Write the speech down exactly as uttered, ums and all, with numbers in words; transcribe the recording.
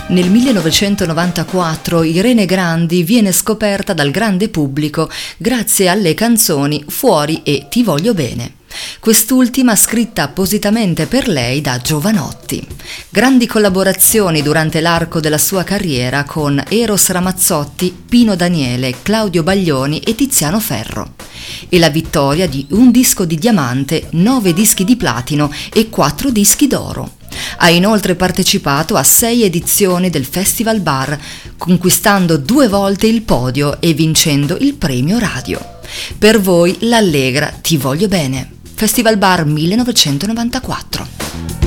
Nel millenovecentonovantaquattro Irene Grandi viene scoperta dal grande pubblico grazie alle canzoni Fuori e Ti voglio bene. Quest'ultima scritta appositamente per lei da Jovanotti. Grandi collaborazioni durante l'arco della sua carriera con Eros Ramazzotti, Pino Daniele, Claudio Baglioni e Tiziano Ferro. E la vittoria di un disco di diamante, nove dischi di platino e quattro dischi d'oro. Ha inoltre partecipato a sei edizioni del Festival Bar, conquistando due volte il podio e vincendo il premio radio. Per voi l'allegra Ti voglio bene. Festival Bar millenovecentonovantaquattro.